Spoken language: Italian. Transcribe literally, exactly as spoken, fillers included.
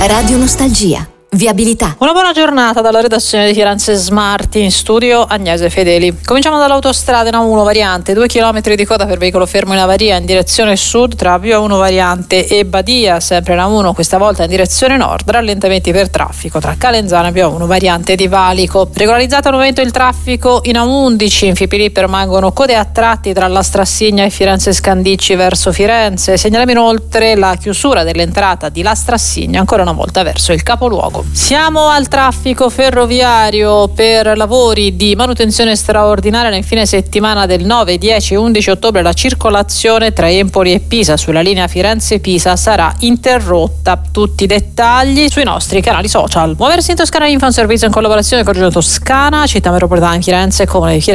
Radio Nostalgia. Viabilità. Una buona giornata dalla redazione di Firenze Smart, in studio Agnese Fedeli. Cominciamo dall'autostrada in A uno variante, due chilometri di coda per veicolo fermo in avaria in direzione sud tra Via uno variante e Badia, sempre in A uno, questa volta in direzione nord, rallentamenti per traffico tra Calenzano e Via uno variante di Valico. Regolarizzato al momento il traffico in A undici, in Fipili permangono code a tratti tra la Strassigna e Firenze Scandicci verso Firenze. Segnaliamo inoltre la chiusura dell'entrata di La Strassigna ancora una volta verso il capoluogo. Siamo al traffico ferroviario per lavori di manutenzione straordinaria nel fine settimana del nove, dieci e undici ottobre. La circolazione tra Empoli e Pisa sulla linea Firenze-Pisa sarà interrotta. Tutti i dettagli sui nostri canali social. Muoversi in Toscana Info, un servizio in collaborazione con Regione Toscana, Città Metropolitana di Firenze, Comune di Firenze.